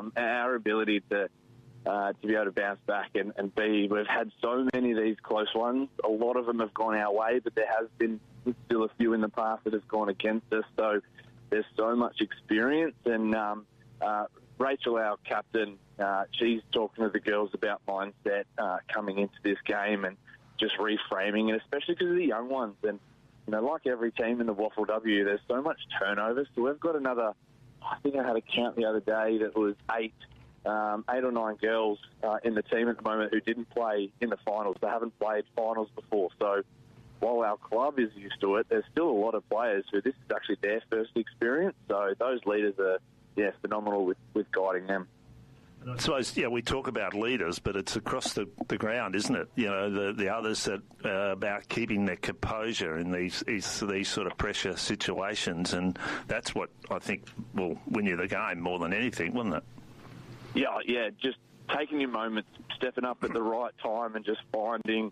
our ability to be able to bounce back and be. We've had so many of these close ones. A lot of them have gone our way, but there has been still a few in the past that have gone against us. So there's so much experience. And Rachel, our captain, she's talking to the girls about mindset coming into this game and just reframing, and especially because of the young ones. And, like every team in the Waffle W, there's so much turnover. So we've got another, I think I had a count the other day that was 8 or 9 girls in the team at the moment who didn't play in the finals. They haven't played finals before. So while our club is used to it, there's still a lot of players who this is actually their first experience. So those leaders are, phenomenal with guiding them. And I suppose, we talk about leaders, but it's across the ground, isn't it? The others that about keeping their composure in these sort of pressure situations, and that's what I think will win you the game more than anything, wouldn't it? Yeah, just taking your moments, stepping up at the right time, and just finding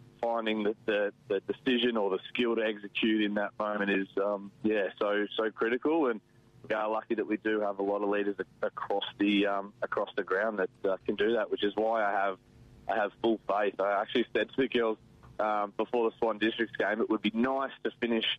the decision or the skill to execute in that moment is so critical. And we are lucky that we do have a lot of leaders across the ground that can do that, which is why I have full faith. I actually said to the girls before the Swan Districts game, it would be nice to finish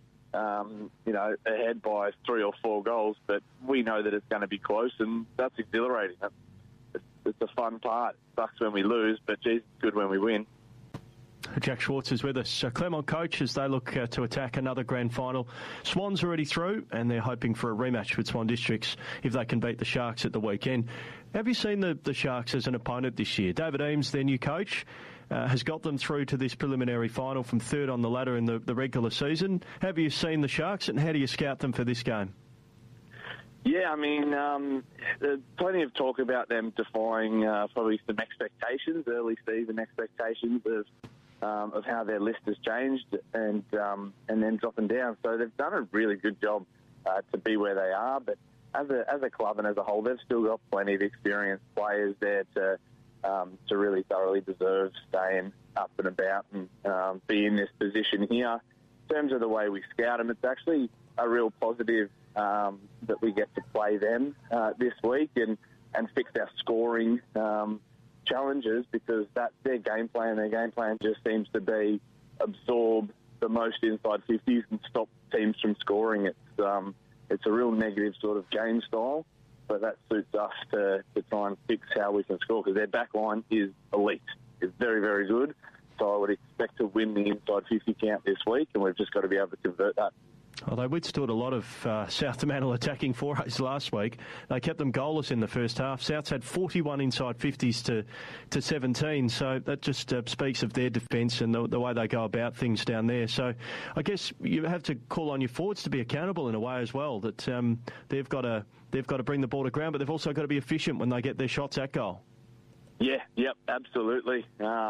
ahead by 3 or 4 goals, but we know that it's going to be close, and that's exhilarating. It's a fun part. It sucks when we lose, but geez, it's good when we win. Jack Schwartz is with us. Claremont coach, as they look to attack another grand final. Swans already through, and they're hoping for a rematch with Swan Districts if they can beat the Sharks at the weekend. Have you seen the Sharks as an opponent this year? David Eames, their new coach, has got them through to this preliminary final from third on the ladder in the regular season. Have you seen the Sharks, and how do you scout them for this game? Yeah, there's plenty of talk about them defying probably some expectations, early season expectations of how their list has changed and then dropping down. So they've done a really good job to be where they are. But as a club and as a whole, they've still got plenty of experienced players there to really thoroughly deserve staying up and about and be in this position here. In terms of the way we scout them, it's actually a real positive that we get to play them this week and fix our scoring challenges, because that's their game plan. Their game plan just seems to be absorb the most inside 50s and stop teams from scoring. It's a real negative sort of game style, but that suits us to try and fix how we can score, because their back line is elite. It's very, very good. So I would expect to win the inside 50 count this week, and we've just got to be able to convert that. Well, they withstood a lot of South Fremantle attacking forays last week. They kept them goalless in the first half. Souths had 41 inside 50s to 17, so that just speaks of their defence and the way they go about things down there. So I guess you have to call on your forwards to be accountable in a way as well, that they've got to bring the ball to ground, but they've also got to be efficient when they get their shots at goal. Yeah, yep, absolutely.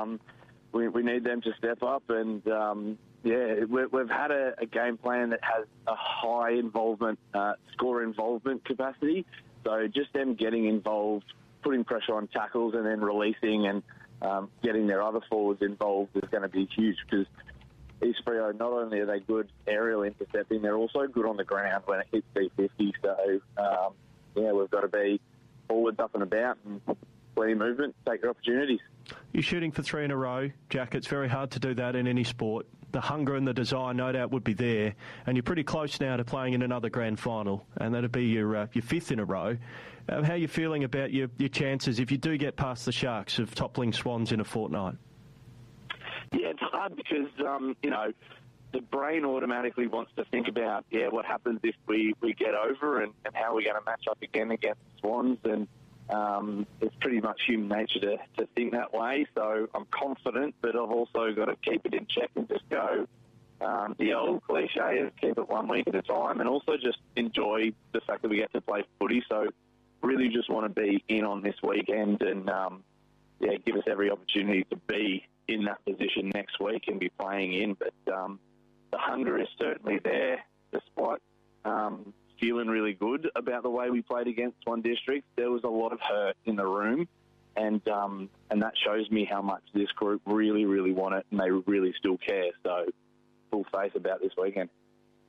We need them to step up and... we've had a game plan that has a high involvement, score involvement capacity. So just them getting involved, putting pressure on tackles and then releasing and getting their other forwards involved is going to be huge, because East Freo, not only are they good aerial intercepting, they're also good on the ground when it hits D50. So, we've got to be forwards up and about and plenty of movement, take your opportunities. You're shooting for 3 in a row, Jack. It's very hard to do that in any sport. The hunger and the desire, no doubt, would be there. And you're pretty close now to playing in another grand final, and that'd be your 5th in a row. How are you feeling about your chances, if you do get past the Sharks, of toppling Swans in a fortnight? Yeah, it's hard because, the brain automatically wants to think about, what happens if we get over and how we're going to match up again against the Swans. And it's pretty much human nature to think that way. So I'm confident, but I've also got to keep it in check and just go. The old cliche is keep it 1 week at a time, and also just enjoy the fact that we get to play footy. So really just want to be in on this weekend and, give us every opportunity to be in that position next week and be playing in. But the hunger is certainly there, despite feeling really good about the way we played against Swan Districts. There was a lot of hurt in the room, and that shows me how much this group really, really want it, and they really still care. So full faith about this weekend.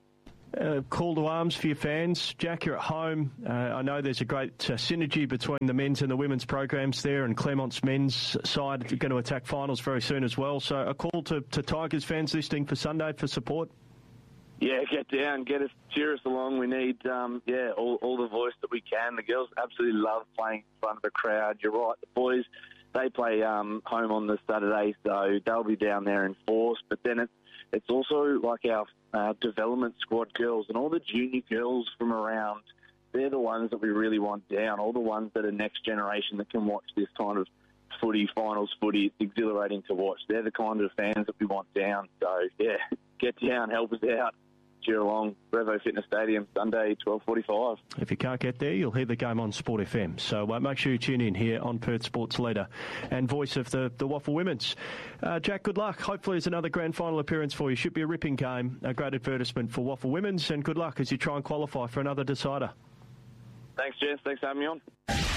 call to arms for your fans. Jack, you're at home. I know there's a great synergy between the men's and the women's programs there, and Clermont's men's side are going to attack finals very soon as well. So a call to Tigers fans listening for Sunday for support. Yeah, get down, get us, cheer us along. We need, all the voice that we can. The girls absolutely love playing in front of a crowd. You're right, the boys, they play home on the Saturday, so they'll be down there in force. But then it's also like our development squad girls and all the junior girls from around. They're the ones that we really want down, all the ones that are next generation that can watch this kind of footy, finals footy. It's exhilarating to watch. They're the kind of fans that we want down. So, yeah, get down, help us out. Cheer along, Brevo Fitness Stadium, Sunday, 12:45. If you can't get there, you'll hear the game on Sport FM. So make sure you tune in here on Perth Sports Leader and voice of the Waffle Women's. Jack, good luck. Hopefully it's another grand final appearance for you. Should be a ripping game, a great advertisement for Waffle Women's, and good luck as you try and qualify for another decider. Thanks, Jess. Thanks for having me on.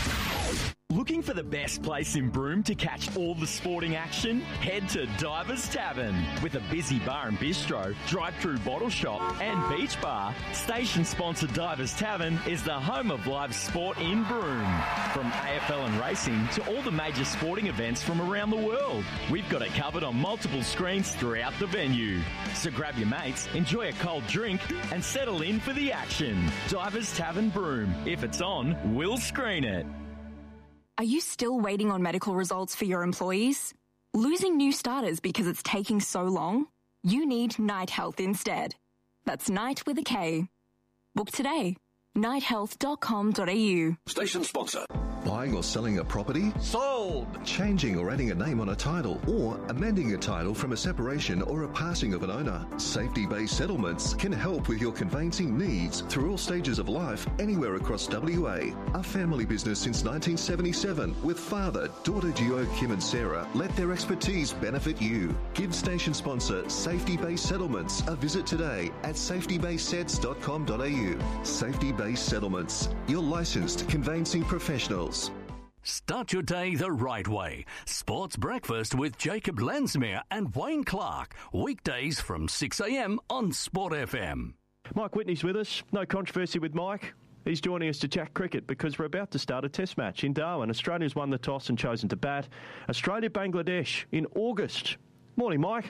Looking for the best place in Broome to catch all the sporting action? Head to Divers Tavern. With a busy bar and bistro, drive-through bottle shop and beach bar, station sponsor Divers Tavern is the home of live sport in Broome. From AFL and racing to all the major sporting events from around the world, we've got it covered on multiple screens throughout the venue. So grab your mates, enjoy a cold drink and settle in for the action. Divers Tavern Broome. If it's on, we'll screen it. Are you still waiting on medical results for your employees? Losing new starters because it's taking so long? You need Night Health instead. That's Night with a K. Book today. nighthealth.com.au. Station sponsor. Buying or selling a property? Sold. Changing or adding a name on a title, or amending a title from a separation or a passing of an owner. Safety Based Settlements can help with your conveyancing needs through all stages of life anywhere across WA. A family business since 1977 with father, daughter duo Kim and Sarah let their expertise benefit you. Give station sponsor Safety Based Settlements a visit today at safetybasedsets.com.au. Safety Based Settlements, your licensed conveyancing professionals. Start your day the right way. Sports Breakfast with Jacob Lensmere and Wayne Clark. Weekdays from 6 a.m. on Sport FM. Mike Whitney's with us. No controversy with Mike. He's joining us to chat cricket because we're about to start a test match in Darwin. Australia's won the toss and chosen to bat. Australia-Bangladesh in August. Morning, Mike.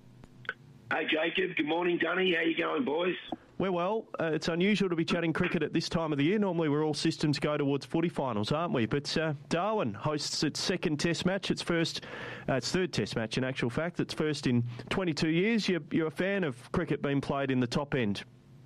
Hey, Jacob. Good morning, Dunny. How you going, boys? We're well. It's unusual to be chatting cricket at this time of the year. Normally we're all systems go towards footy finals, aren't we? But Darwin hosts its second test match. Its third test match in actual fact. It's first in 22 years. You're a fan of cricket being played in the top end.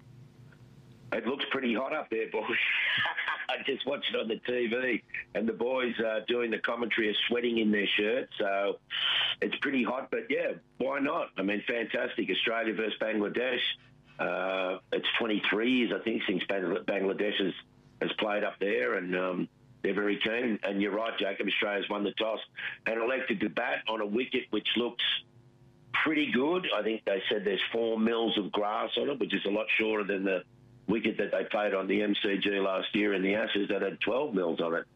It looks pretty hot up there, boys. I just watched it on the TV, and the boys doing the commentary are sweating in their shirts, so it's pretty hot. But, yeah, why not? I mean, fantastic. Australia versus Bangladesh. It's 23 years, I think, since Bangladesh has played up there, and they're very keen. And you're right, Jacob, Australia's won the toss and elected to bat on a wicket which looks pretty good. I think they said there's 4 mils of grass on it, which is a lot shorter than the wicket that they played on the MCG last year in the Ashes that had 12 mils on it.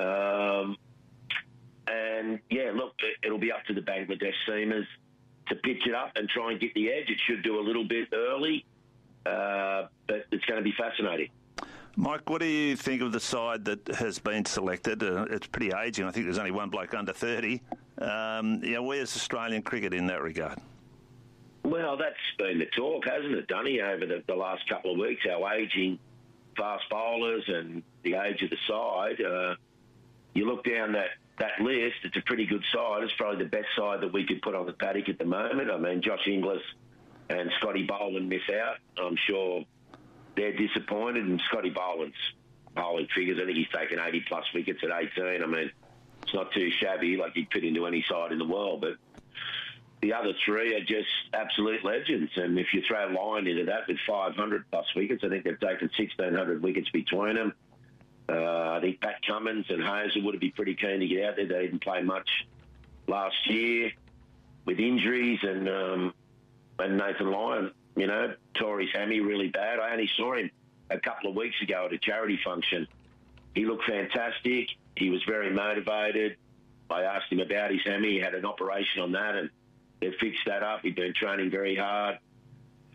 And, yeah, look, it'll be up to the Bangladesh seamers to pitch it up and try and get the edge. It should do a little bit early, but it's going to be fascinating. Mike, what do you think of the side that has been selected? It's pretty aging. I think there's only one bloke under 30. Where's Australian cricket in that regard? Well, that's been the talk, hasn't it, Dunny, over the last couple of weeks, our ageing fast bowlers and the age of the side. You look down that list, it's a pretty good side. It's probably the best side that we could put on the paddock at the moment. I mean, Josh Inglis and Scotty Boland miss out. I'm sure they're disappointed, and Scotty Boland's bowling figures, I think he's taken 80-plus wickets at 18. I mean, it's not too shabby, like he'd fit into any side in the world, but the other three are just absolute legends. And if you throw Lyon into that with 500-plus wickets, I think they've taken 1,600 wickets between them. I think Pat Cummins and Hazelwood would be pretty keen to get out there. They didn't play much last year with injuries, and Nathan Lyon, tore his hammy really bad. I only saw him a couple of weeks ago at a charity function. He looked fantastic. He was very motivated. I asked him about his hammy. He had an operation on that, and they fixed that up. He'd been training very hard.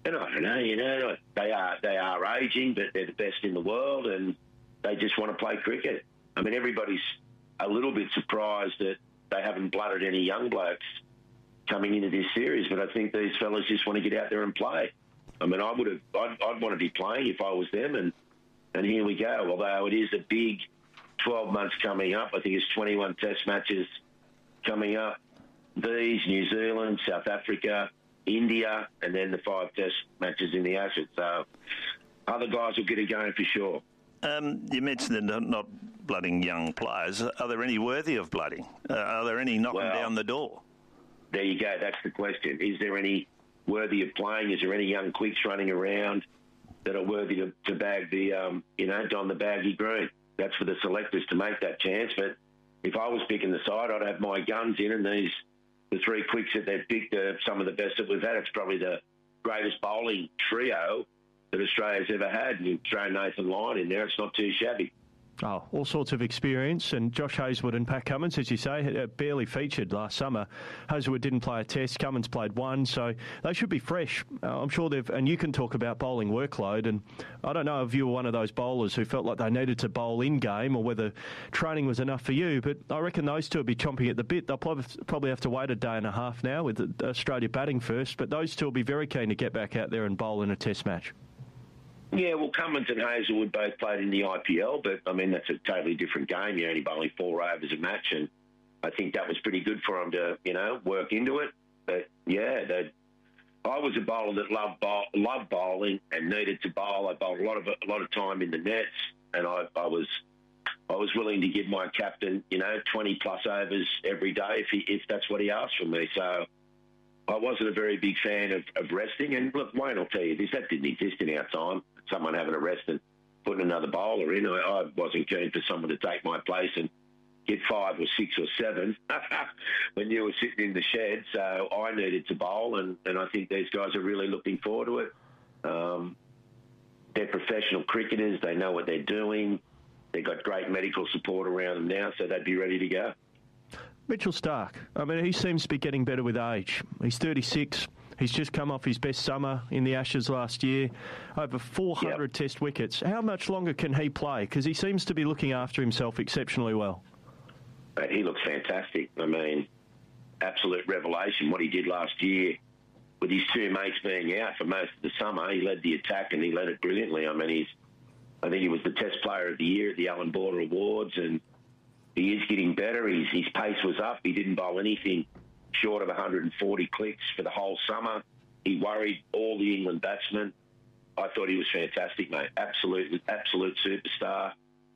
And I don't know, they are ageing, but they're the best in the world, and they just want to play cricket. I mean, everybody's a little bit surprised that they haven't blooded any young blokes coming into this series, but I think these fellas just want to get out there and play. I mean, I'd want to be playing if I was them, and here we go. Although it is a big 12 months coming up, I think it's 21 test matches coming up. These, New Zealand, South Africa, India, and then the 5 test matches in the Ashes. So other guys will get it going for sure. You mentioned they're not blooding young players. Are there any worthy of blooding? Are there any knocking down the door? There you go. That's the question. Is there any worthy of playing? Is there any young quicks running around that are worthy to bag the, don the baggy green? That's for the selectors to make that chance. But if I was picking the side, I'd have my guns in, and the 3 quicks that they've picked are some of the best that we've had. It's probably the greatest bowling trio that Australia's ever had. You throw Nathan Lyon in there, it's not too shabby. Oh, all sorts of experience. And Josh Hazlewood and Pat Cummins, as you say, barely featured last summer. Hazlewood didn't play a test. Cummins played 1, so they should be fresh. I'm sure they've... And you can talk about bowling workload, and I don't know if you were one of those bowlers who felt like they needed to bowl in-game or whether training was enough for you, but I reckon those two will be chomping at the bit. They'll probably have to wait a day and a half now with Australia batting first, but those two will be very keen to get back out there and bowl in a test match. Yeah, well, Cummins and Hazlewood both played in the IPL, but, I mean, that's a totally different game. You're only bowling 4 overs a match, and I think that was pretty good for them to, work into it. But, yeah, I was a bowler that loved bowling and needed to bowl. I bowled a lot of time in the nets, and I was willing to give my captain, 20-plus overs every day if that's what he asked from me. So I wasn't a very big fan of resting. And, look, Wayne will tell you this, that didn't exist in our time. Someone having a rest and putting another bowler in. I wasn't keen for someone to take my place and get 5 or 6 or 7 when you were sitting in the shed. So I needed to bowl, and I think these guys are really looking forward to it. They're professional cricketers. They know what they're doing. They've got great medical support around them now, so they'd be ready to go. Mitchell Starc, I mean, he seems to be getting better with age. He's 36. He's just come off his best summer in the Ashes last year, over 400 test wickets. How much longer can he play? Because he seems to be looking after himself exceptionally well. But he looks fantastic. I mean, absolute revelation what he did last year with his 2 mates being out for most of the summer. He led the attack and he led it brilliantly. I mean, I think he was the Test Player of the Year at the Allan Border Awards, and he is getting better. His pace was up. He didn't bowl anything short of 140 clicks for the whole summer. He worried all the England batsmen. I thought he was fantastic, mate. Absolute superstar.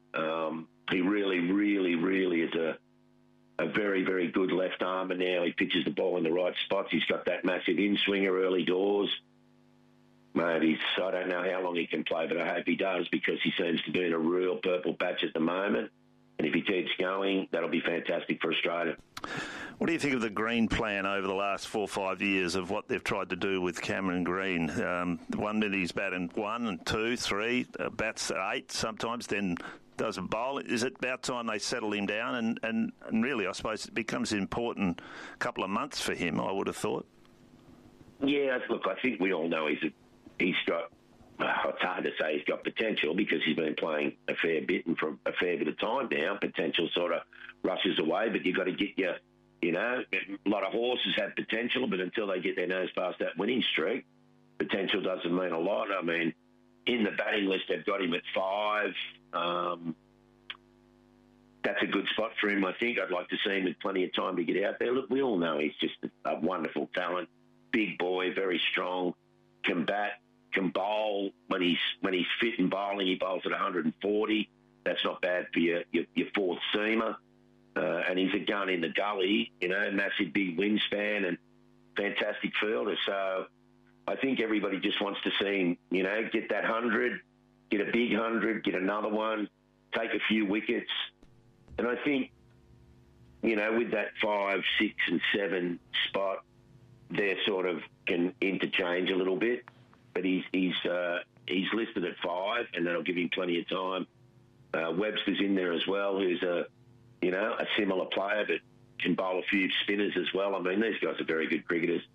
He really, really, really is a very, very good left armer now. He pitches the ball in the right spots. He's got that massive in-swinger early doors. Mate, I don't know how long he can play, but I hope he does, because he seems to be in a real purple patch at the moment. And if he keeps going, that'll be fantastic for Australia. What do you think of the Green plan over the last 4 or 5 years of what they've tried to do with Cameron Green? 1 minute he's batting 1 and 2, 3, bats 8 sometimes, then doesn't bowl. Is it about time they settle him down? And really, I suppose it becomes an important couple of months for him, I would have thought. Yeah, look, I think we all know he's got... it's hard to say he's got potential, because he's been playing a fair bit and for a fair bit of time now. Potential sort of rushes away, but you've got to get a lot of horses have potential, but until they get their nose past that winning streak, potential doesn't mean a lot. I mean, in the batting list, they've got him at 5. That's a good spot for him, I think. I'd like to see him with plenty of time to get out there. Look, we all know he's just a wonderful talent. Big boy, very strong, can bat, can bowl. When he's fit and bowling, he bowls at 140. That's not bad for your 4th seamer. And he's a gun in the gully, massive big wingspan and fantastic fielder. So I think everybody just wants to see him, get that 100, get a big 100, get another one, take a few wickets. And I think, with that 5, 6 and 7 spot, they're sort of can interchange a little bit. But he's listed at 5, and that'll give him plenty of time. Webster's in there as well, who's a similar player, but can bowl a few spinners as well. I mean, these guys are very good cricketers.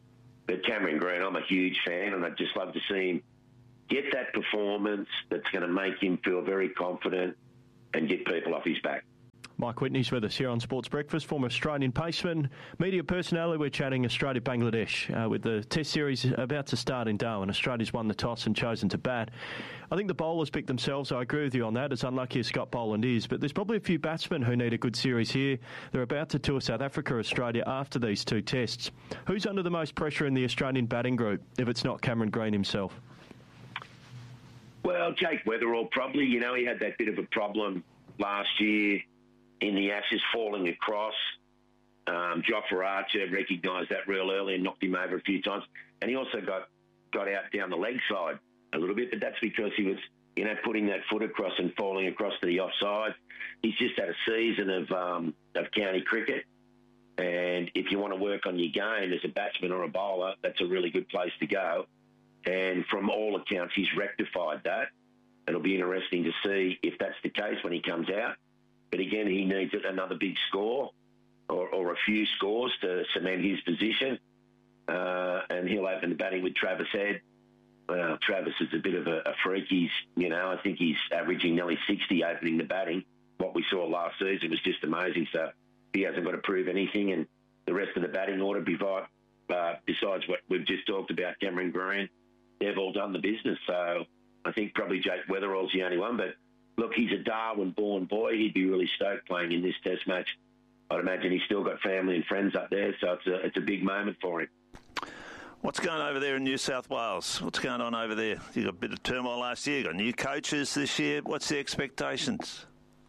But Cameron Green, I'm a huge fan, and I'd just love to see him get that performance that's going to make him feel very confident and get people off his back. Mike Whitney's with us here on Sports Breakfast, former Australian paceman, media personality. We're chatting Australia-Bangladesh with the Test series about to start in Darwin. Australia's won the toss and chosen to bat. I think the bowlers picked themselves. I agree with you on that, as unlucky as Scott Boland is. But there's probably a few batsmen who need a good series here. They're about to tour South Africa or Australia after these two tests. Who's under the most pressure in the Australian batting group, if it's not Cameron Green himself? Well, Jake Weatherall probably. You know, he had that bit of a problem last year in the Ashes, falling across. Jofra Archer recognised that real early and knocked him over a few times. And he also got out down the leg side a little bit, but that's because he was, you know, putting that foot across and falling across to the offside. He's just had a season of county cricket. And if you want to work on your game as a batsman or a bowler, that's a really good place to go. And from all accounts, he's rectified that. It'll be interesting to see if that's the case when he comes out. But again, he needs another big score or a few scores to cement his position. And he'll open the batting with Travis Head. Well, Travis is a bit of a freak. I think he's averaging nearly 60 opening the batting. What we saw last season was just amazing. So he hasn't got to prove anything. And the rest of the batting order, besides what we've just talked about, Cameron Green, they've all done the business. So I think probably Jake Weatherall's the only one. But look, he's a Darwin-born boy. He'd be really stoked playing in this Test match. I'd imagine he's still got family and friends up there, so it's a big moment for him. What's going over there in New South Wales? What's going on over there? You got a bit of turmoil last year. You got new coaches this year. What's the expectations?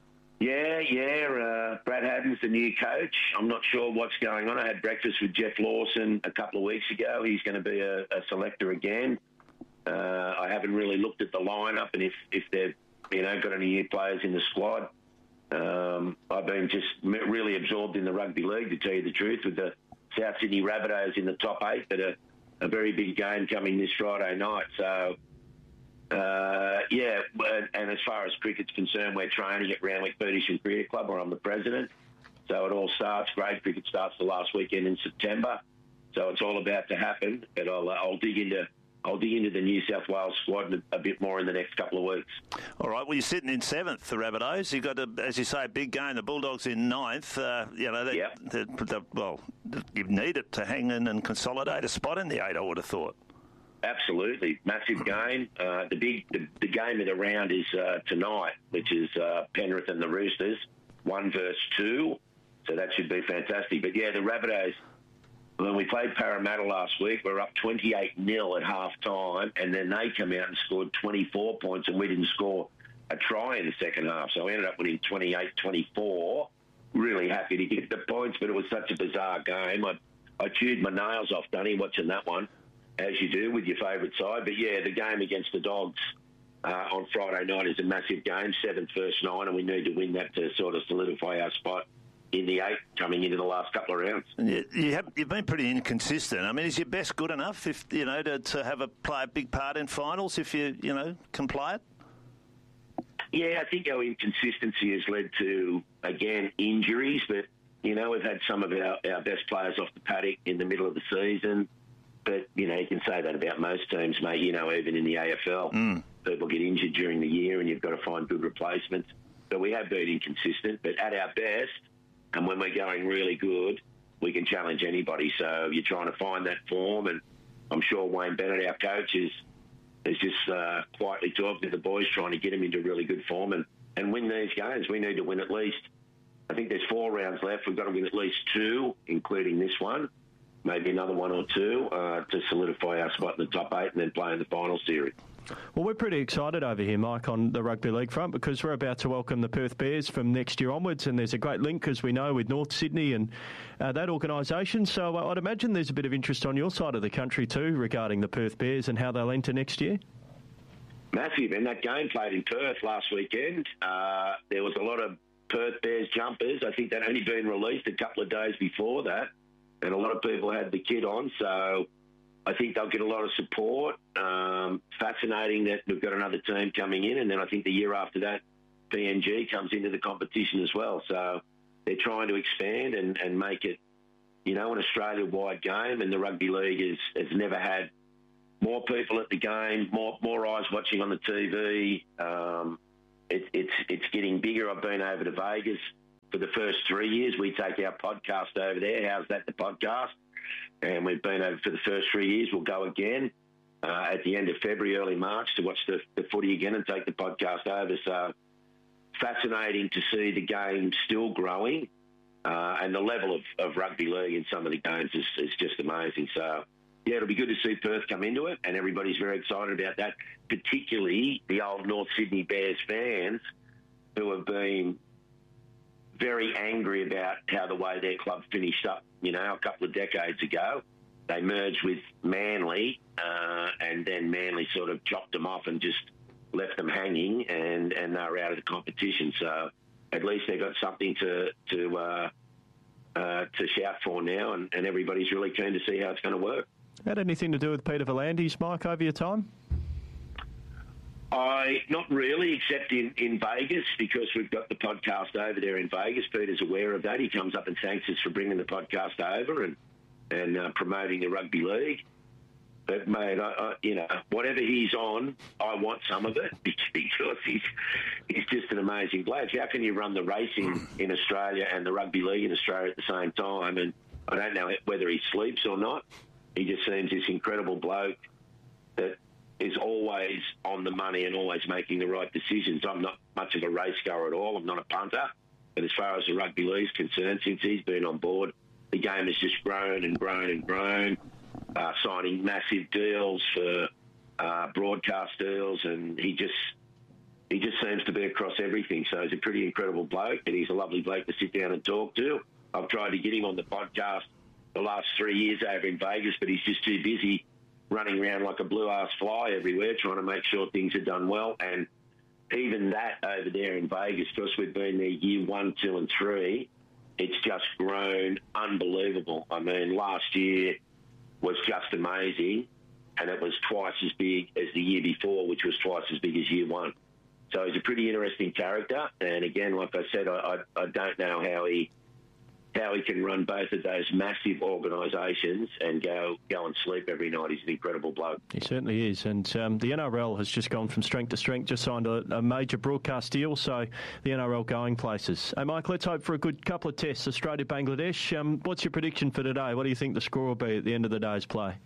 Yeah. Brad Haddon's the new coach. I'm not sure what's going on. I had breakfast with Jeff Lawson a couple of weeks ago. He's going to be a selector again. I haven't really looked at the lineup and if they've got any new players in the squad. I've been just really absorbed in the rugby league, to tell you the truth, with the South Sydney Rabbitohs in the top 8, but a very big game coming this Friday night. So, and as far as cricket's concerned, we're training at Randwick Petersham Cricket Club, where I'm the president. So it all starts, grade cricket starts the last weekend in September. So it's all about to happen, but I'll dig into the New South Wales squad a bit more in the next couple of weeks. All right. Well, you're sitting in 7th, the Rabbitohs. You've got, as you say, a big game. The Bulldogs in 9th. You need it to hang in and consolidate a spot in the 8, I would have thought. Absolutely. Massive game. The game of the round is tonight, which is Penrith and the Roosters, 1 versus 2. So that should be fantastic. But, yeah, the Rabbitohs, when we played Parramatta last week, we were up 28-0 at half-time, and then they come out and scored 24 points, and we didn't score a try in the second half. So we ended up winning 28-24. Really happy to get the points, but it was such a bizarre game. I chewed my nails off, Dunny, watching that one, as you do with your favourite side. But, yeah, the game against the Dogs on Friday night is a massive game, 7th versus 9, and we need to win that to sort of solidify our spot in the 8 coming into the last couple of rounds. You've been pretty inconsistent. I mean, is your best good enough if to play a big part in finals if you can play it? Yeah, I think our inconsistency has led to, again, injuries, but we've had some of our best players off the paddock in the middle of the season. But you can say that about most teams, mate. Even in the AFL, people get injured during the year, and you've got to find good replacements. So we have been inconsistent, but at our best, and when we're going really good, we can challenge anybody. So you're trying to find that form, and I'm sure Wayne Bennett, our coach, is just quietly talking to the boys, trying to get them into really good form and win these games. We need to win at least, I think there's 4 rounds left. We've got to win at least 2, including this one, maybe another 1 or 2 to solidify our spot in the top 8 and then play in the final series. Well, we're pretty excited over here, Mike, on the rugby league front, because we're about to welcome the Perth Bears from next year onwards, and there's a great link, as we know, with North Sydney and that organisation. So I'd imagine there's a bit of interest on your side of the country too regarding the Perth Bears and how they'll enter next year. Massive, and that game played in Perth last weekend. There was a lot of Perth Bears jumpers. I think they'd only been released a couple of days before that, and a lot of people had the kit on, so I think they'll get a lot of support. Fascinating that we've got another team coming in, and then I think the year after that, PNG comes into the competition as well. So they're trying to expand and make it an Australia-wide game, and the Rugby League has never had more people at the game, more eyes watching on the TV. It's getting bigger. I've been over to Vegas for the first 3 years. We take our podcast over there. How's that, the podcast? And we've been over for the first 3 years. We'll go again at the end of February, early March to watch the footy again and take the podcast over. So fascinating to see the game still growing, and the level of rugby league in some of the games is just amazing. So, yeah, it'll be good to see Perth come into it, and everybody's very excited about that, particularly the old North Sydney Bears fans who have been very angry about how the way their club finished up, a couple of decades ago. They merged with Manly, and then Manly sort of chopped them off and just left them hanging, and they were out of the competition. So at least they've got something to shout for now, and everybody's really keen to see how it's going to work. Had anything to do with Peter V'landys, Mike, over your time? Not really, except in Vegas, because we've got the podcast over there in Vegas. Peter's aware of that. He comes up and thanks us for bringing the podcast over and promoting the rugby league. But, mate, whatever he's on, I want some of it because he's just an amazing bloke. How can you run the racing in Australia and the rugby league in Australia at the same time? And I don't know whether he sleeps or not. He just seems this incredible bloke that is always on the money and always making the right decisions. I'm not much of a race goer at all. I'm not a punter. But as far as the rugby league is concerned, since he's been on board, the game has just grown and grown and grown, signing massive deals for broadcast deals, and he just seems to be across everything. So he's a pretty incredible bloke, and he's a lovely bloke to sit down and talk to. I've tried to get him on the podcast the last 3 years over in Vegas, but he's just too busy running around like a blue-ass fly everywhere trying to make sure things are done well. And even that over there in Vegas, because we've been there year 1, 2 and 3, it's just grown unbelievable. I mean, last year was just amazing, and it was twice as big as the year before, which was twice as big as year 1. So he's a pretty interesting character. And again, like I said, I don't know how he can run both of those massive organisations and go and sleep every night. He's an incredible bloke. He certainly is. And the NRL has just gone from strength to strength, just signed a major broadcast deal, so the NRL going places. Hey, Mike, let's hope for a good couple of tests. Australia-Bangladesh. What's your prediction for today? What do you think the score will be at the end of the day's play?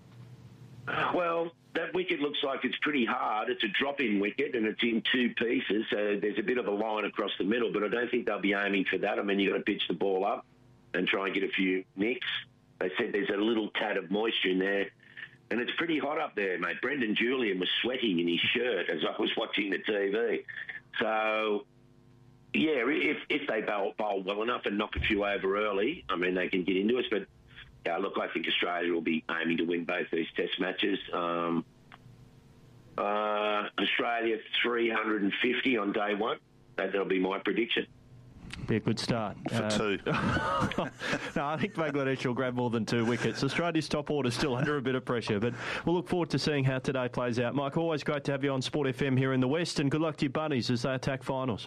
Well, that wicket looks like it's pretty hard. It's a drop-in wicket, and it's in 2 pieces, so there's a bit of a line across the middle, but I don't think they'll be aiming for that. I mean, you've got to pitch the ball up and try and get a few nicks. They said there's a little tad of moisture in there, and it's pretty hot up there, mate. Brendan Julian was sweating in his shirt as I was watching the TV. So, yeah, if they bowl well enough and knock a few over early, I mean, they can get into us. But, yeah, look, I think Australia will be aiming to win both these test matches. Australia 350 on day 1. That'll be my prediction. Be a good start. For 2. No, I think Bangladesh will grab more than 2 wickets. Australia's top order still under a bit of pressure, but we'll look forward to seeing how today plays out. Mike, always great to have you on Sport FM here in the West, and good luck to your bunnies as they attack finals.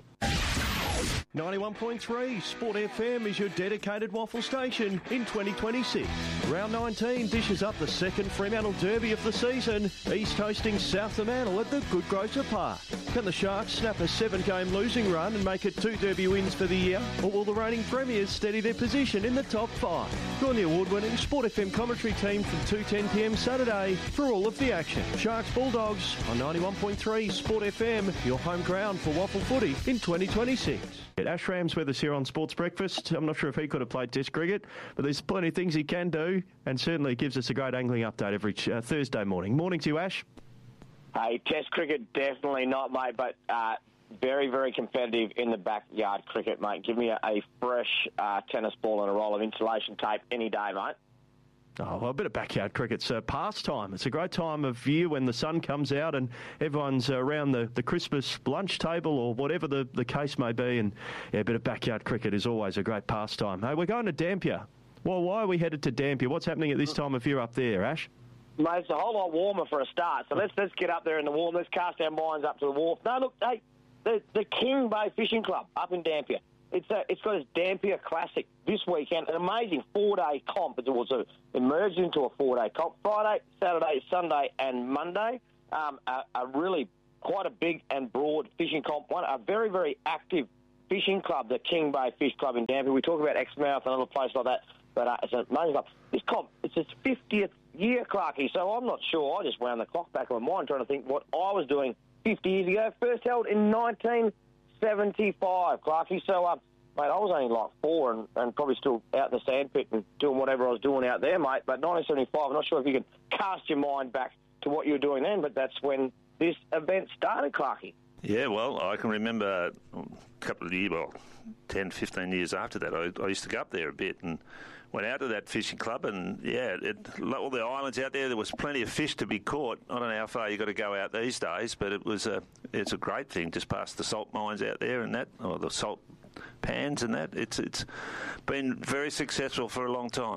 91.3 Sport FM is your dedicated waffle station in 2026. Round 19 dishes up the second Fremantle Derby of the season. East hosting South Fremantle at the Good Grocer Park. Can the Sharks snap a 7-game losing run and make it 2 Derby wins for the year? Or will the reigning premiers steady their position in the top 5? Join the award-winning Sport FM commentary team from 2:10pm Saturday for all of the action. Sharks Bulldogs on 91.3 Sport FM, your home ground for waffle footy in 2026. Ash Rams with us here on Sports Breakfast. I'm not sure if he could have played Test cricket, but there's plenty of things he can do, and certainly gives us a great angling update every Thursday morning. Morning to you, Ash. Hey, Test cricket, definitely not, mate, but very, very competitive in the backyard cricket, mate. Give me a fresh tennis ball and a roll of insulation tape any day, mate. Oh, well, a bit of backyard cricket's a pastime. It's a great time of year when the sun comes out and everyone's around the Christmas lunch table or whatever the case may be. And yeah, a bit of backyard cricket is always a great pastime. Hey, we're going to Dampier. Well, why are we headed to Dampier? What's happening at this time of year up there, Ash? Mate, it's a whole lot warmer for a start. So let's get up there in the warm. Let's cast our minds up to the wharf. No, look, hey, the King Bay Fishing Club up in Dampier. It's got its Dampier Classic this weekend, an amazing 4-day comp. It was emerged into a 4-day comp. Friday, Saturday, Sunday and Monday. A really quite a big and broad fishing comp. A very, very active fishing club, the King Bay Fish Club in Dampier. We talk about Exmouth and other places like that, but it's an amazing club. This comp, it's its 50th year, Clarkie, so I'm not sure. I just wound the clock back in my mind trying to think what I was doing 50 years ago. First held in 1975, Clarkie. So, mate, I was only like 4 and probably still out in the sandpit and doing whatever I was doing out there, mate. But 1975, I'm not sure if you can cast your mind back to what you were doing then, but that's when this event started, Clarkie. Yeah, well, I can remember a couple of years, 10, 15 years after that, I used to go up there a bit and went out to that fishing club, and all the islands out there was plenty of fish to be caught. I don't know how far you got to go out these days, but it's a great thing just past the salt mines out there and that, or the salt pans and that. It's been very successful for a long time.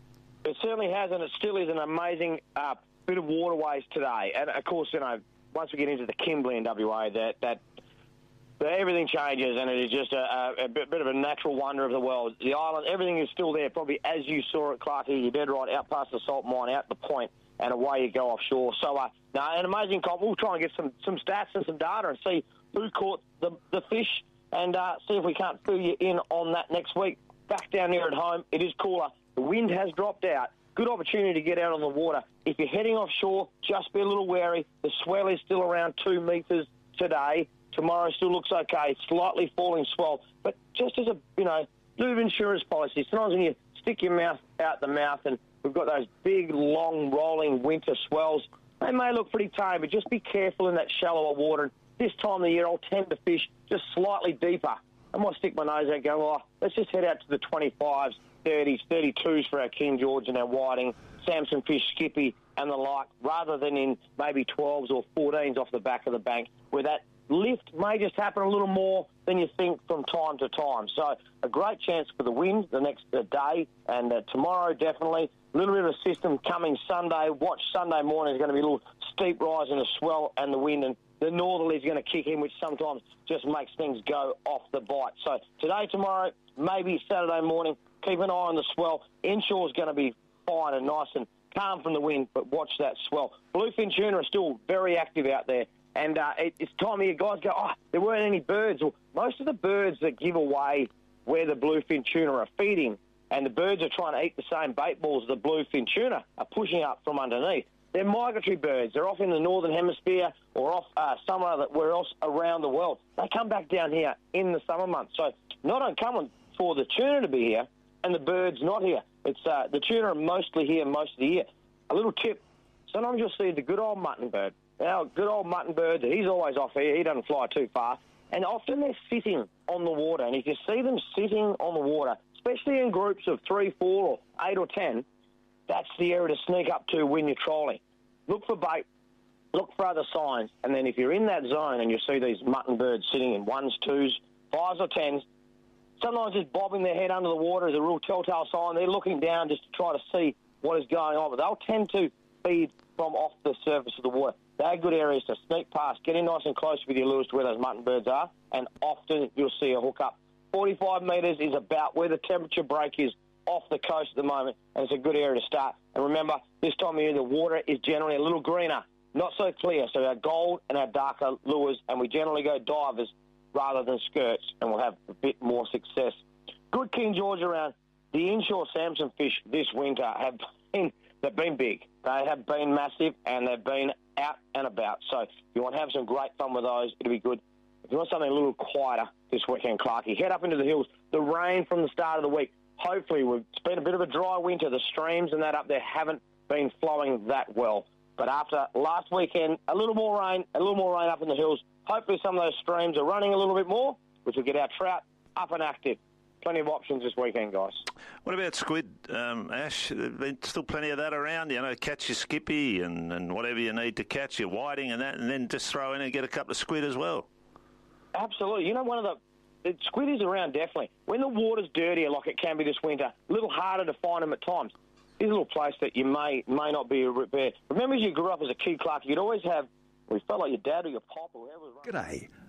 It certainly has, and it still is an amazing bit of waterways today. And of course, once we get into the Kimberley in WA, that everything changes, and it is just a bit of a natural wonder of the world. The island, everything is still there, probably as you saw it, Clarkie. You're dead right, out past the salt mine, out the point, and away you go offshore. So, an amazing comp. We'll try and get some stats and some data and see who caught the fish, and see if we can't fill you in on that next week. Back down here at home, it is cooler. The wind has dropped out. Good opportunity to get out on the water. If you're heading offshore, just be a little wary. The swell is still around 2 metres today. Tomorrow still looks okay. Slightly falling swell. But just as a, little insurance policy, sometimes when you stick your mouth out the mouth and we've got those big, long, rolling winter swells, they may look pretty tame, but just be careful in that shallower water. And this time of the year, I'll tend to fish just slightly deeper. I might stick my nose out and go, let's just head out to the 25s, 30s, 32s for our King George and our whiting, Samson fish, skippy and the like, rather than in maybe 12s or 14s off the back of the bank, where that lift may just happen a little more than you think from time to time. So a great chance for the wind the next day, and tomorrow definitely. A little bit of a system coming Sunday. Watch Sunday morning. Is going to be a little steep rise in the swell and the wind, and the northerly is going to kick in, which sometimes just makes things go off the bite. So today, tomorrow, maybe Saturday morning, keep an eye on the swell. Inshore is going to be fine and nice and calm from the wind, but watch that swell. Bluefin tuna are still very active out there. And it's time of year, guys go, there weren't any birds. Well, most of the birds that give away where the bluefin tuna are feeding, and the birds are trying to eat the same bait balls the bluefin tuna are pushing up from underneath. They're migratory birds. They're off in the northern hemisphere or off somewhere else around the world. They come back down here in the summer months. So not uncommon for the tuna to be here and the birds not here. It's the tuna are mostly here most of the year. A little tip, sometimes you'll see the good old mutton bird. Now, good old mutton bird, he's always off here. He doesn't fly too far. And often they're sitting on the water. And if you see them sitting on the water, especially in groups of 3, 4, or 8 or 10, that's the area to sneak up to when you're trolling. Look for bait, look for other signs, and then if you're in that zone and you see these mutton birds sitting in 1s, 2s, 5s or 10s, sometimes just bobbing their head under the water is a real telltale sign. They're looking down just to try to see what is going on, but they'll tend to feed from off the surface of the water. They're good areas to sneak past, get in nice and close with your lures to where those mutton birds are, and often you'll see a hook up. 45 metres is about where the temperature break is off the coast at the moment, and it's a good area to start. And remember, this time of year, the water is generally a little greener, not so clear. So our gold and our darker lures, and we generally go divers rather than skirts, and we'll have a bit more success. Good King George around. The inshore Samson fish this winter they've been big. They have been massive, and they've been out and about. So if you want to have some great fun with those, it'll be good. If you want something a little quieter this weekend, Clarkie, head up into the hills. The rain from the start of the week, hopefully it's been a bit of a dry winter. The streams and that up there haven't been flowing that well. But after last weekend, a little more rain up in the hills. Hopefully some of those streams are running a little bit more, which will get our trout up and active. Plenty of options this weekend, guys. What about squid, Ash? There's still plenty of that around. Catch your skippy and whatever you need to catch your whiting and that, and then just throw in and get a couple of squid as well. Absolutely. The squid is around definitely. When the water's dirtier, like it can be this winter, a little harder to find them at times. Here's a little place that you may not be there. Remember as you grew up as a kid, Clark, you'd always have, we felt like your dad or your pop or whoever was running. G'day.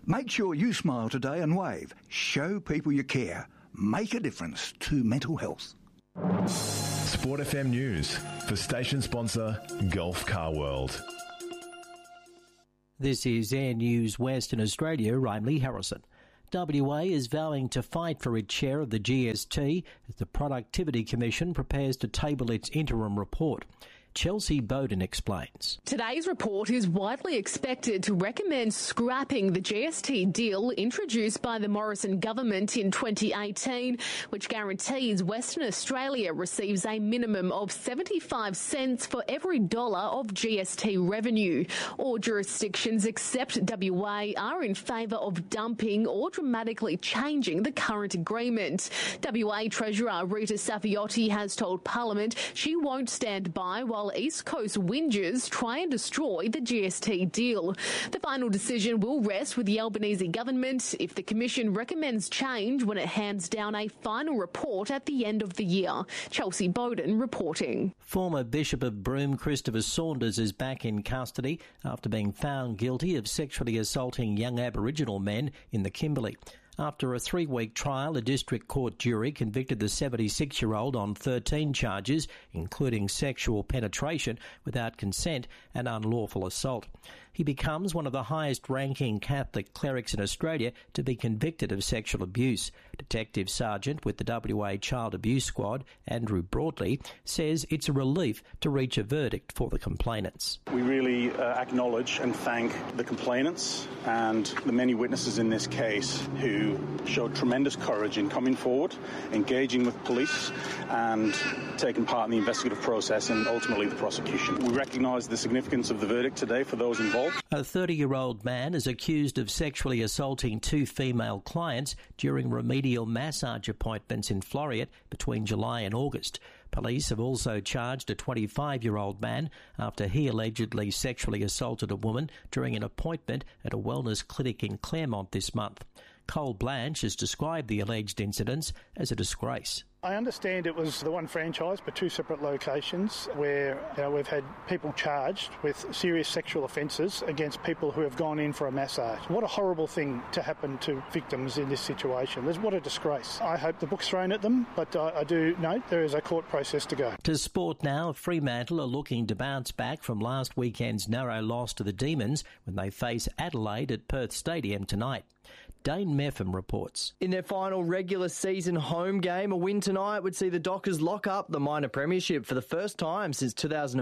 Make sure you smile today and wave. Show people you care. Make a difference to mental health. Sport FM News for station sponsor Gulf Car World. This is Air News Western Australia. I'm Lee Harrison. WA is vowing to fight for its share of the GST as the Productivity Commission prepares to table its interim report. Chelsea Bowden explains. Today's report is widely expected to recommend scrapping the GST deal introduced by the Morrison government in 2018, which guarantees Western Australia receives a minimum of 75 cents for every dollar of GST revenue. All jurisdictions except WA are in favour of dumping or dramatically changing the current agreement. WA Treasurer Rita Safiotti has told Parliament she won't stand by while East Coast whingers try and destroy the GST deal. The final decision will rest with the Albanese government if the Commission recommends change when it hands down a final report at the end of the year. Chelsea Bowden reporting. Former Bishop of Broome Christopher Saunders is back in custody after being found guilty of sexually assaulting young Aboriginal men in the Kimberley. After a 3-week trial, a district court jury convicted the 76-year-old on 13 charges, including sexual penetration without consent and unlawful assault. He becomes one of the highest-ranking Catholic clerics in Australia to be convicted of sexual abuse. Detective Sergeant with the WA Child Abuse Squad, Andrew Broadley, says it's a relief to reach a verdict for the complainants. We really acknowledge and thank the complainants and the many witnesses in this case who showed tremendous courage in coming forward, engaging with police and taking part in the investigative process and ultimately the prosecution. We recognise the significance of the verdict today for those involved. A 30-year-old man is accused of sexually assaulting 2 female clients during remedial massage appointments in Floreat between July and August. Police have also charged a 25-year-old man after he allegedly sexually assaulted a woman during an appointment at a wellness clinic in Claremont this month. Cole Blanche has described the alleged incidents as a disgrace. I understand it was the one franchise but 2 separate locations where we've had people charged with serious sexual offences against people who have gone in for a massage. What a horrible thing to happen to victims in this situation. What a disgrace. I hope the book's thrown at them, but I do note there is a court process to go. To sport now, Fremantle are looking to bounce back from last weekend's narrow loss to the Demons when they face Adelaide at Perth Stadium tonight. Dane Meffam reports. In their final regular season home game, a win tonight would see the Dockers lock up the minor premiership for the first time since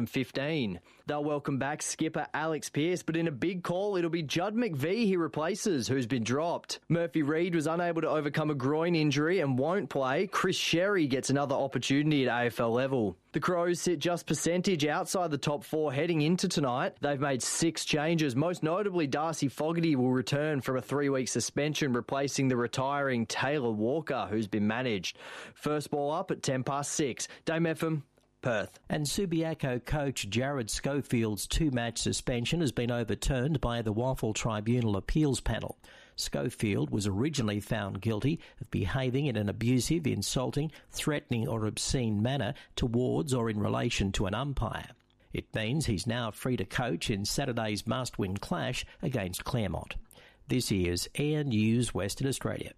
2015. They'll welcome back skipper Alex Pearce, but in a big call, it'll be Judd McVie he replaces, who's been dropped. Murphy Reid was unable to overcome a groin injury and won't play. Chris Sherry gets another opportunity at AFL level. The Crows sit just percentage outside the top 4 heading into tonight. They've made 6 changes. Most notably, Darcy Fogarty will return from a 3-week suspension, replacing the retiring Taylor Walker, who's been managed. First ball up at 6:10. Dame FM, Perth. And Subiaco coach Jared Schofield's 2-match suspension has been overturned by the Waffle Tribunal Appeals Panel. Schofield was originally found guilty of behaving in an abusive, insulting, threatening or obscene manner towards or in relation to an umpire. It means he's now free to coach in Saturday's must-win clash against Claremont. This is Air News Western Australia.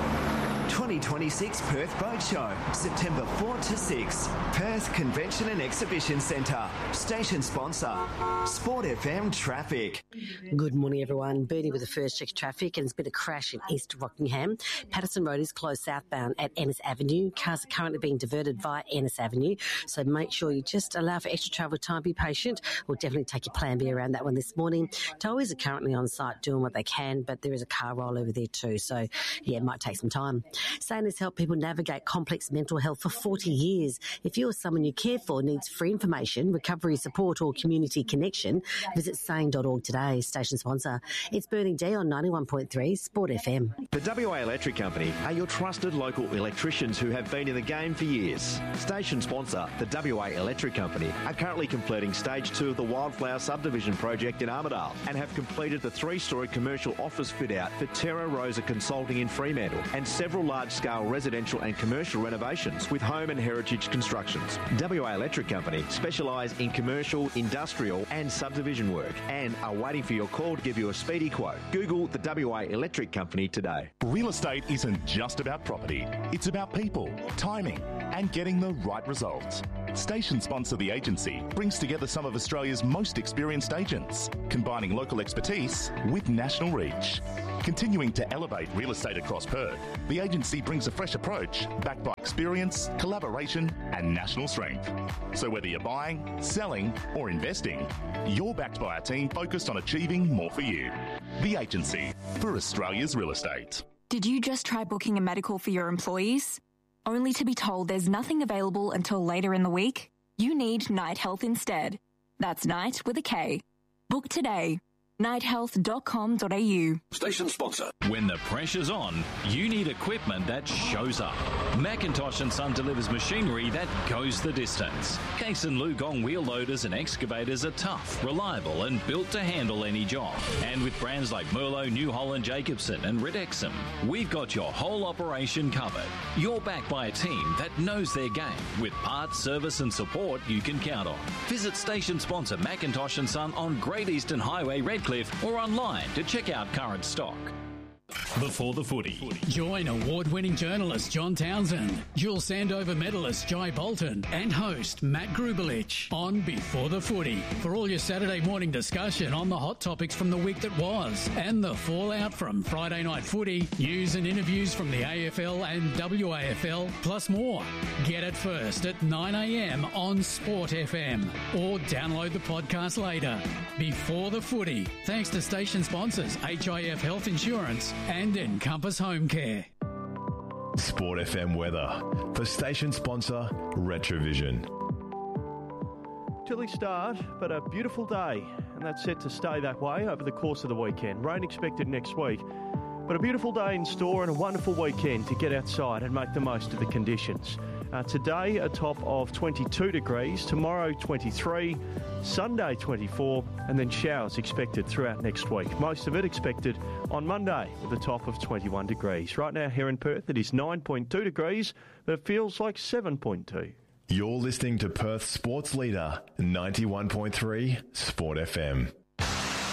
2026 Perth Boat Show, September 4 to 6. Perth Convention and Exhibition Centre. Station sponsor, Sport FM Traffic. Good morning, everyone. Bernie with the first check of traffic, and there's been a crash in East Rockingham. Patterson Road is closed southbound at Ennis Avenue. Cars are currently being diverted via Ennis Avenue, so make sure you just allow for extra travel time. Be patient. We'll definitely take your plan B around that one this morning. Towers are currently on site doing what they can, but there is a car roll over there too, so yeah, it might take some time. SANE has helped people navigate complex mental health for 40 years. If you or someone you care for needs free information, recovery support or community connection, visit sane.org today. Station sponsor. It's Burning Day on 91.3 Sport FM. The WA Electric Company are your trusted local electricians who have been in the game for years. Station sponsor, the WA Electric Company, are currently completing Stage 2 of the Wildflower Subdivision project in Armidale and have completed the 3-storey commercial office fit-out for Terra Rosa Consulting in Fremantle and several large-scale residential and commercial renovations with Home and Heritage Constructions. WA Electric Company specialise in commercial, industrial and subdivision work and are waiting for your call to give you a speedy quote. Google the WA Electric Company today. Real estate isn't just about property. It's about people, timing and getting the right results. Station sponsor The Agency brings together some of Australia's most experienced agents, combining local expertise with national reach. Continuing to elevate real estate across Perth, The Agency brings a fresh approach backed by experience, collaboration and national strength. So whether you're buying, selling or investing, you're backed by a team focused on achieving more for you. The Agency, for Australia's real estate. Did you just try booking a medical for your employees? Only to be told there's nothing available until later in the week? You need Night Health instead. That's Night with a K. Book today. nighthealth.com.au. Station sponsor. When the pressure's on, you need equipment that shows up. Macintosh & Son delivers machinery that goes the distance. Case and Lugong wheel loaders and excavators are tough, reliable and built to handle any job. And with brands like Merlo, New Holland, Jacobson and Red Exum, we've got your whole operation covered. You're backed by a team that knows their game with parts, service and support you can count on. Visit station sponsor Macintosh & Son on Great Eastern Highway, Redcliffe, or online to check out current stock. Before the Footy. Join award-winning journalist John Townsend, dual Sandover medalist Jai Bolton and host Matt Grubelich on Before the Footy for all your Saturday morning discussion on the hot topics from the week that was and the fallout from Friday night footy, news and interviews from the AFL and WAFL, plus more. Get it first at 9 a.m. on Sport FM or download the podcast later. Before the Footy, thanks to station sponsors HIF Health Insurance and Encompass Home Care. Sport FM weather for station sponsor Retrovision. Chilly start, but a beautiful day, and that's set to stay that way over the course of the weekend. Rain expected next week, but a beautiful day in store and a wonderful weekend to get outside and make the most of the conditions. Today, a top of 22 degrees, tomorrow 23, Sunday 24, and then showers expected throughout next week. Most of it expected on Monday with a top of 21 degrees. Right now here in Perth, it is 9.2 degrees, but it feels like 7.2. You're listening to Perth Sports Leader, 91.3 Sport FM.